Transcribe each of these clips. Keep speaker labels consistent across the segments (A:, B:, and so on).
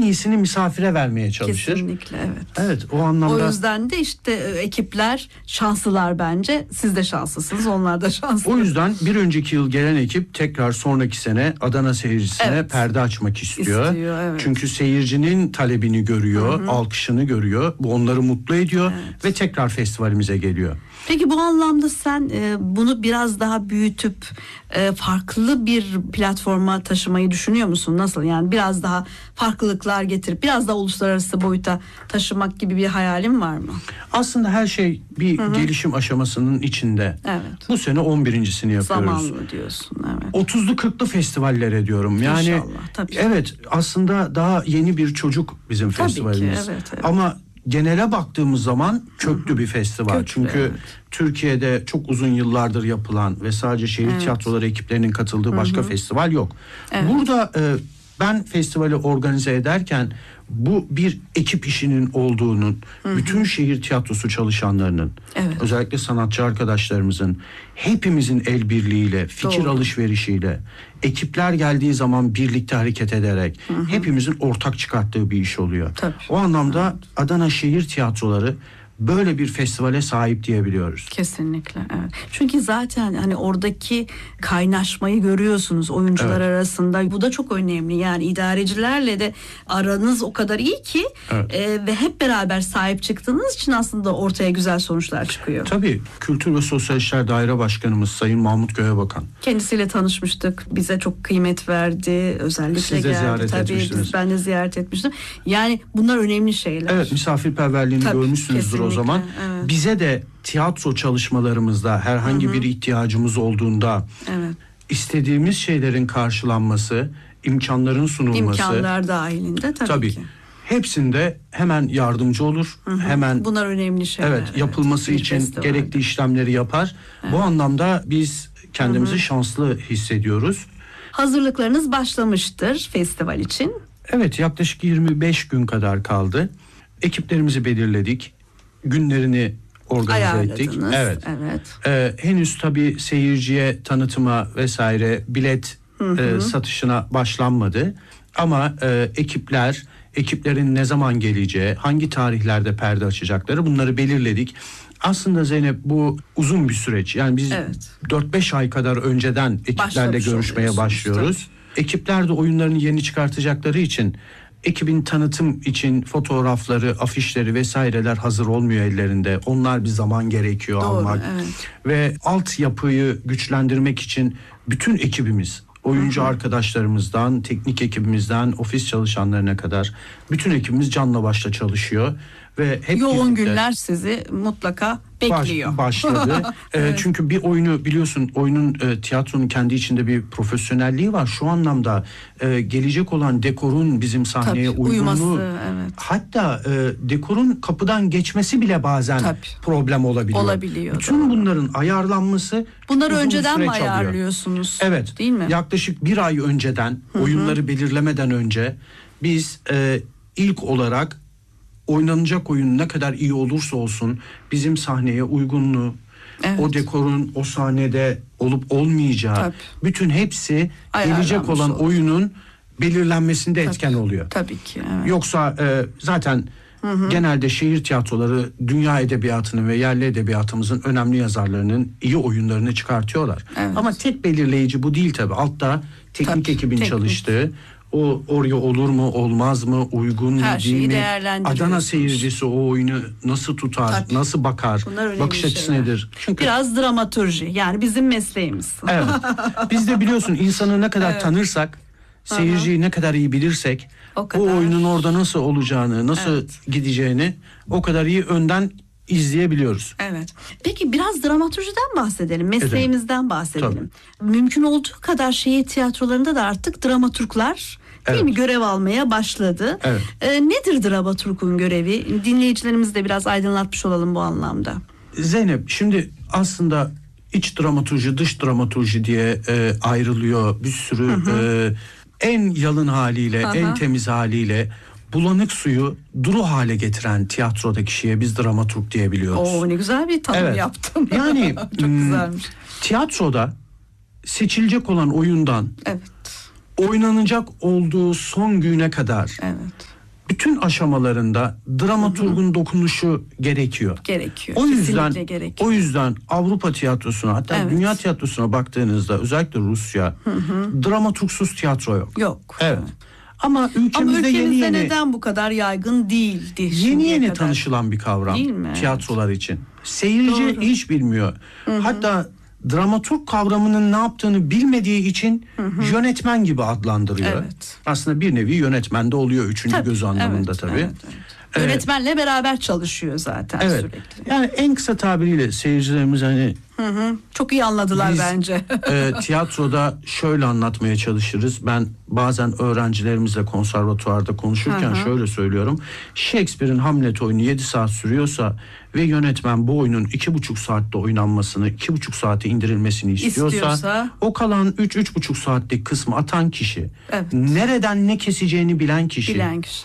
A: iyisini misafire vermeye çalışır.
B: Kesinlikle, evet.
A: Evet, o anlamda.
B: O yüzden de işte ekipler şanslılar bence. Siz de şanslısınız, onlar da şanslı.
A: O yüzden bir önceki yıl gelen ekip tekrar sonraki sene Adana seyircisine perde açmak istiyor.
B: Evet.
A: Çünkü seyircinin talebini görüyor, alkışını görüyor. Bu onları mutlu ediyor ve tekrar festivalimize geliyor.
B: Peki bu anlamda sen bunu biraz daha büyütüp farklı bir platforma taşımayı düşünüyor musun? Nasıl, yani biraz daha farklılıklar getirip biraz daha uluslararası boyuta taşımak gibi bir hayalin var mı?
A: Aslında her şey bir gelişim aşamasının içinde.
B: Evet.
A: Bu sene 11.sini yapıyoruz.
B: Zamanlı diyorsun, evet.
A: 30'lu 40'lı festivallere diyorum. Yani
B: İnşallah, tabii.
A: Evet, aslında daha yeni bir çocuk bizim
B: Tabii
A: festivalimiz.
B: ki, evet.
A: Ama genele baktığımız zaman köklü bir festival.
B: Köklü,
A: çünkü
B: evet.
A: Türkiye'de çok uzun yıllardır yapılan ve sadece şehir tiyatroları ekiplerinin katıldığı başka festival yok.
B: Evet.
A: Burada ben festivali organize ederken bu bir ekip işinin olduğunun, bütün şehir tiyatrosu çalışanlarının, özellikle sanatçı arkadaşlarımızın, hepimizin el birliğiyle, fikir alışverişiyle, ekipler geldiği zaman birlikte hareket ederek hepimizin ortak çıkarttığı bir iş oluyor.
B: Tabii.
A: O anlamda Adana Şehir Tiyatroları böyle bir festivale sahip diyebiliyoruz.
B: Kesinlikle, evet. Çünkü zaten hani oradaki kaynaşmayı görüyorsunuz oyuncular arasında. Bu da çok önemli. Yani idarecilerle de aranız o kadar iyi ki ve hep beraber sahip çıktığınız için aslında ortaya güzel sonuçlar çıkıyor.
A: Tabii, Kültür ve Sosyal İşler Daire Başkanımız Sayın Mahmut Göğebakan.
B: Kendisiyle tanışmıştık. Bize çok kıymet verdi. Özellikle
A: Siz de
B: geldi.
A: ziyaret etmiştiniz.
B: Ben de ziyaret etmiştim. Yani bunlar önemli şeyler.
A: Evet, misafirperverliğini görmüşsünüzdür
B: kesinlikle,
A: o zaman.
B: evet.
A: Bize de tiyatro çalışmalarımızda herhangi bir ihtiyacımız olduğunda istediğimiz şeylerin karşılanması, imkanların sunulması.
B: İmkanlar dahilinde tabii ki.
A: Hepsinde hemen yardımcı olur. Hemen
B: bunlar önemli şeyler.
A: Evet, yapılması için gerekli işlemleri yapar. Bu anlamda biz kendimizi şanslı hissediyoruz.
B: Hazırlıklarınız başlamıştır festival için.
A: Evet, yaklaşık 25 gün kadar kaldı. Ekiplerimizi belirledik. Günlerini organize ettik. Evet. Henüz tabii seyirciye tanıtıma vesaire bilet satışına başlanmadı. Ama ekiplerin ne zaman geleceği, hangi tarihlerde perde açacakları, bunları belirledik. Aslında Zeynep, bu uzun bir süreç. Yani biz 4-5 ay kadar önceden ekiplerle görüşmeye başlıyoruz. Ekipler de oyunlarını yeni çıkartacakları için ekibin tanıtım için fotoğrafları, afişleri vesaireler hazır olmuyor ellerinde. Onlar bir zaman gerekiyor almak. Ve altyapıyı güçlendirmek için bütün ekibimiz, oyuncu arkadaşlarımızdan, teknik ekibimizden, ofis çalışanlarına kadar bütün ekibimiz canla başla çalışıyor. Ve hep
B: yoğun günler sizi mutlaka bekliyor.
A: Başladı. Çünkü bir oyunu biliyorsun, tiyatronun kendi içinde bir profesyonelliği var. Şu anlamda gelecek olan dekorun bizim sahneye uygunluğu, hatta dekorun kapıdan geçmesi bile bazen problem olabiliyor. Bütün bunların ayarlanması,
B: bunları önceden mi ayarlıyorsunuz?
A: Evet.
B: Değil mi?
A: Yaklaşık bir ay önceden, oyunları belirlemeden önce biz ilk olarak oynanacak oyun ne kadar iyi olursa olsun bizim sahneye uygunluğu, o dekorun o sahnede olup olmayacağı, bütün hepsi gelecek olan oyunun belirlenmesinde etken oluyor.
B: Tabii ki. Evet.
A: Yoksa zaten genelde şehir tiyatroları dünya edebiyatının ve yerli edebiyatımızın önemli yazarlarının iyi oyunlarını çıkartıyorlar. Ama tek belirleyici bu değil tabii. Altta teknik ekibin çalıştığı, o oraya olur mu, olmaz mı, uygun mu, değil mi? Adana seyircisi o oyunu nasıl tutar, nasıl bakar, bakış açısı nedir?
B: Çünkü biraz dramaturji, yani bizim mesleğimiz.
A: Evet. Biz de biliyorsun, insanı ne kadar tanırsak, seyirciyi ne kadar iyi bilirsek, o oyunun orada nasıl olacağını, nasıl gideceğini o kadar iyi önden izleyebiliyoruz.
B: Evet. Peki biraz dramaturjiden bahsedelim. Mesleğimizden bahsedelim. Mümkün olduğu kadar şehir tiyatrolarında da artık dramaturglar değil mi, görev almaya başladı. Nedir dramaturgun görevi? Dinleyicilerimizi de biraz aydınlatmış olalım bu anlamda.
A: Zeynep, şimdi aslında iç dramaturji, dış dramaturji diye ayrılıyor. Bir sürü en yalın haliyle, en temiz haliyle bulanık suyu duru hale getiren tiyatrodaki kişiye biz dramaturg diyebiliyoruz.
B: Ne güzel bir tanım yaptım.
A: Yani
B: çok güzelmiş.
A: Tiyatroda seçilecek olan oyundan oynanacak olduğu son güne kadar bütün aşamalarında dramaturgun dokunuşu gerekiyor. O yüzden Avrupa tiyatrosuna, hatta dünya tiyatrosuna baktığınızda, özellikle Rusya, dramaturgsuz tiyatro yok. Evet. Ama ülkemizde yeni
B: neden bu kadar yaygın değildi?
A: Yeni tanışılan bir kavram tiyatrolar için. Seyirci hiç bilmiyor. Hatta dramaturg kavramının ne yaptığını bilmediği için yönetmen gibi adlandırıyor. Evet. Aslında bir nevi yönetmen de oluyor, üçüncü göz anlamında tabii. Evet.
B: Yönetmenle beraber çalışıyor zaten sürekli.
A: Yani en kısa tabiriyle seyircilerimiz
B: çok iyi anladılar bence.
A: Tiyatroda şöyle anlatmaya çalışırız. Ben bazen öğrencilerimizle konservatuvarda konuşurken şöyle söylüyorum. Shakespeare'in Hamlet oyunu 7 saat sürüyorsa ve yönetmen bu oyunun 2,5 saatte oynanmasını, 2,5 saate indirilmesini istiyorsa o kalan 3,5 saatlik kısmı atan kişi, nereden ne keseceğini bilen kişi.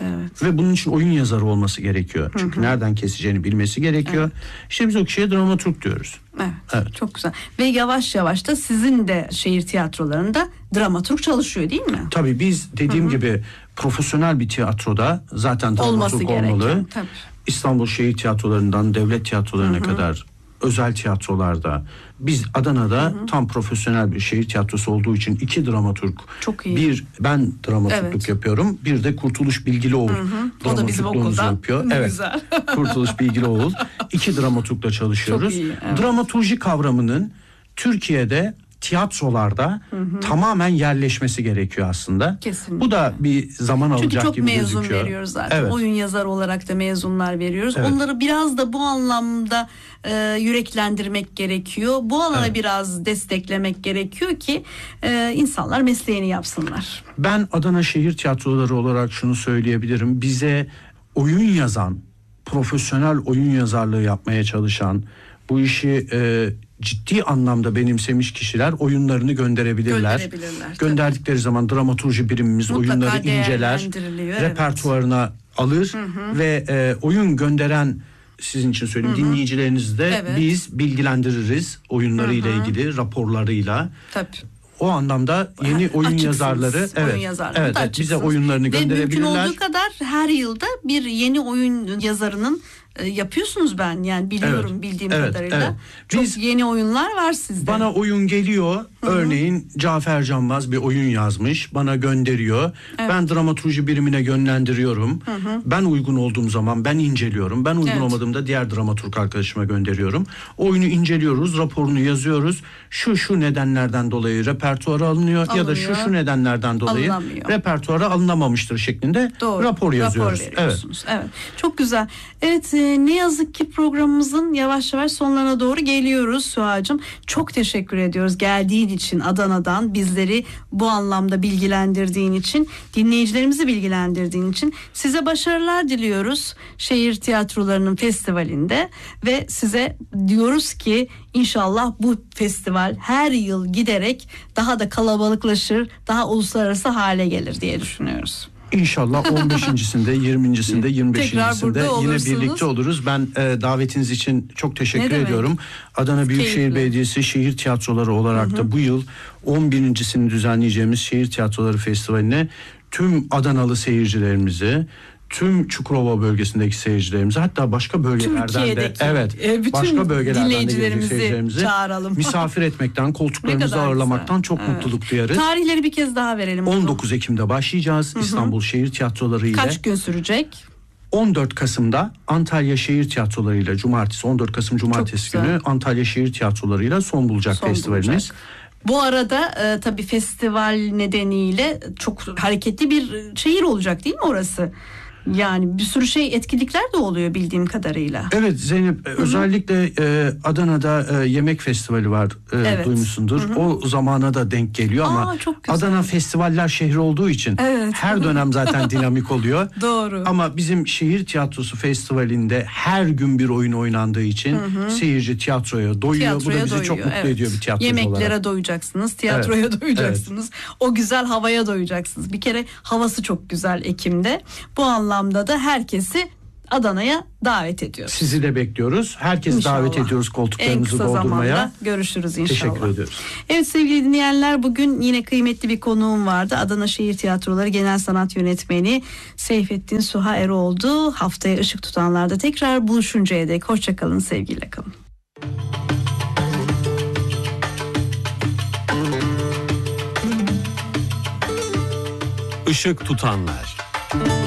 A: Ve bunun için oyun yazarı olması gerekiyor. Çünkü nereden keseceğini bilmesi gerekiyor. İşte biz o kişiye dramaturg diyoruz.
B: Evet. Çok güzel. Ve yavaş yavaş da sizin de şehir tiyatrolarında dramaturg çalışıyor değil mi?
A: Tabii biz dediğim gibi profesyonel bir tiyatroda zaten dramaturg olmalı. Tabii. İstanbul şehir tiyatrolarından devlet tiyatrolarına kadar özel tiyatrolarda, biz Adana'da tam profesyonel bir şehir tiyatrosu olduğu için 2 dramaturg.
B: Çok iyi.
A: Bir ben dramaturgluk yapıyorum. Bir de Kurtuluş Bilgilioğlu dramaturgluğumuzu yapıyor.
B: Güzel.
A: Kurtuluş Bilgilioğlu. 2 dramaturgla çalışıyoruz. Çok iyi, dramaturji kavramının Türkiye'de tiyatrolarda tamamen yerleşmesi gerekiyor aslında.
B: Kesinlikle.
A: Bu da bir zaman alacak gibi gözüküyor.
B: Çünkü çok mezun veriyoruz zaten. Oyun yazarı olarak da mezunlar veriyoruz. Onları biraz da bu anlamda yüreklendirmek gerekiyor. Bu alana biraz desteklemek gerekiyor ki insanlar mesleğini yapsınlar.
A: Ben Adana Şehir Tiyatroları olarak şunu söyleyebilirim. Bize oyun yazan, profesyonel oyun yazarlığı yapmaya çalışan, bu işi ciddi anlamda benimsemiş kişiler oyunlarını gönderebilirler. Gönderdikleri zaman dramaturji birimimiz mutlaka oyunları inceler, repertuarına alır ve oyun gönderen, sizin için söyleyeyim, dinleyicilerinizi de biz bilgilendiririz oyunlarıyla ilgili raporlarıyla. Tabii. O anlamda yeni oyun yazarları bize oyunlarını gönderebilirler.
B: Ve mümkün olduğu kadar her yılda bir yeni oyun yazarının yapıyorsunuz, ben yani biliyorum, bildiğim kadarıyla. Çok yeni oyunlar var sizde.
A: Bana oyun geliyor. Örneğin Cafer Canbaz bir oyun yazmış, bana gönderiyor. Ben dramaturji birimine yönlendiriyorum. Ben uygun olduğum zaman ben inceliyorum. Ben uygun olmadığımda diğer dramaturg arkadaşıma gönderiyorum. Oyunu inceliyoruz, raporunu yazıyoruz. Şu nedenlerden dolayı repertuara alınıyor ya da şu nedenlerden dolayı repertuara alınamamıştır şeklinde rapor yazıyoruz.
B: Evet. Çok güzel. Evet, ne yazık ki programımızın yavaş yavaş sonlarına doğru geliyoruz Süha'cığım. Çok teşekkür ediyoruz geldiğin için, Adana'dan bizleri bu anlamda bilgilendirdiğin için, dinleyicilerimizi bilgilendirdiğin için. Size başarılar diliyoruz şehir tiyatrolarının festivalinde ve size diyoruz ki İnşallah bu festival her yıl giderek daha da kalabalıklaşır, daha uluslararası hale gelir diye düşünüyoruz.
A: İnşallah 15.sinde, 20.sinde, 25.sinde yine birlikte oluruz. Ben davetiniz için çok teşekkür ediyorum. Adana Büyükşehir Belediyesi Şehir Tiyatroları olarak da bu yıl 11.sini düzenleyeceğimiz Şehir Tiyatroları Festivali'ne tüm Adanalı seyircilerimizi, tüm Çukurova bölgesindeki seyircilerimizi, hatta başka bölgelerden de başka bölgelerden de seyircilerimizi
B: çağıralım.
A: Misafir etmekten, koltuklarımızı ağırlamaktan çok mutluluk duyarız.
B: Tarihleri bir kez daha verelim.
A: 19 Ekim'de başlayacağız İstanbul Şehir Tiyatroları ile.
B: Kaç gün sürecek?
A: 14 Kasım'da Antalya Şehir Tiyatroları ile cumartesi, 14 Kasım cumartesi günü Antalya Şehir Tiyatroları ile son bulacak festivalimiz.
B: Bu arada tabii festival nedeniyle çok hareketli bir şehir olacak değil mi orası? Yani bir sürü etkinlikler de oluyor bildiğim kadarıyla.
A: Evet Zeynep, özellikle Adana'da yemek festivali var, duymuşsundur. O zamana da denk geliyor ama Adana festivaller şehri olduğu için her dönem zaten dinamik oluyor.
B: Doğru.
A: Ama bizim şehir tiyatrosu festivalinde her gün bir oyun oynandığı için seyirci tiyatroya doyuyor. Bu da bizi çok mutlu ediyor bir tiyatrocu olarak.
B: Yemeklere doyacaksınız, tiyatroya doyacaksınız. O güzel havaya doyacaksınız. Bir kere havası çok güzel Ekim'de. Bu anlamda da herkesi Adana'ya davet ediyoruz.
A: Sizi de bekliyoruz. Herkes
B: İnşallah.
A: Davet ediyoruz koltuklarımızı
B: en kısa
A: doldurmaya.
B: Zamanda görüşürüz inşallah.
A: Teşekkür ediyoruz.
B: Evet sevgili dinleyenler, bugün yine kıymetli bir konuğum vardı. Adana Şehir Tiyatroları Genel Sanat Yönetmeni Seyfettin Suha Eroğlu. Haftaya ışık tutanlarda tekrar buluşuncaya dek hoşçakalın, sevgiyle kalın.
C: Işık tutanlar.